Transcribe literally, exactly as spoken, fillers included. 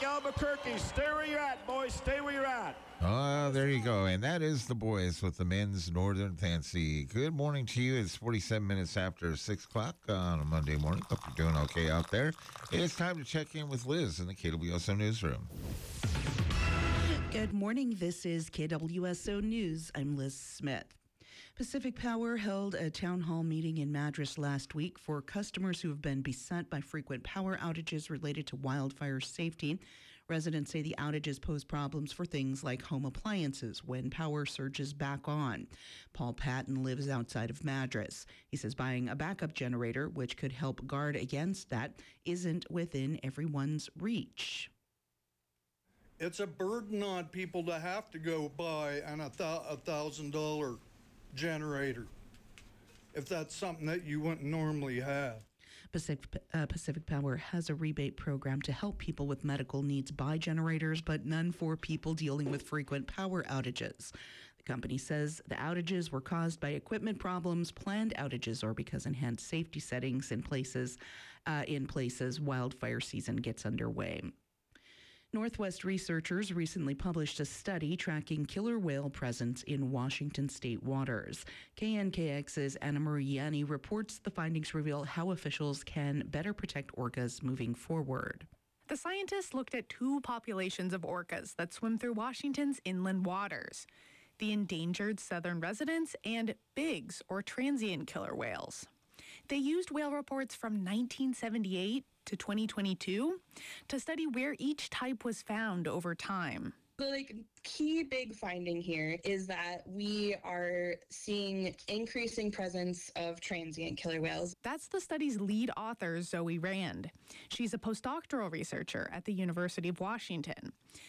Lake Albuquerque. Stay where you're at, boys. Stay where you're at. Oh, there you go. And that is the boys with the men's Northern Fancy. Good morning to you. It's forty-seven minutes after six o'clock on a Monday morning. Hope you're doing okay out there. It's time to check in with Liz in the K W S O Newsroom. Good morning. This is K W S O News. I'm Liz Smith. Pacific Power held a town hall meeting in Madras last week for customers who have been beset by frequent power outages related to wildfire safety. Residents say the outages pose problems for things like home appliances when power surges back on. Paul Patton lives outside of Madras. He says buying a backup generator, which could help guard against that, isn't within everyone's reach. It's a burden on people to have to go buy an a thousand dollar generator if that's something that you wouldn't normally have. Pacific, uh, Pacific Power has a rebate program to help people with medical needs buy generators, but none for people dealing with frequent power outages. The company says the outages were caused by equipment problems, planned outages, or because enhanced safety settings in places uh, in places wildfire season gets underway. Northwest researchers recently published a study tracking killer whale presence in Washington state waters. K N K X's Anna Marie Yanni reports the findings reveal how officials can better protect orcas moving forward. The scientists looked at two populations of orcas that swim through Washington's inland waters: the endangered southern residents and bigs, or transient killer whales. They used whale reports from nineteen seventy-eight to twenty twenty-two to study where each type was found over time. The like key big finding here is that we are seeing increasing presence of transient killer whales. That's the study's lead author, Zoe Rand. She's a postdoctoral researcher at the University of Washington.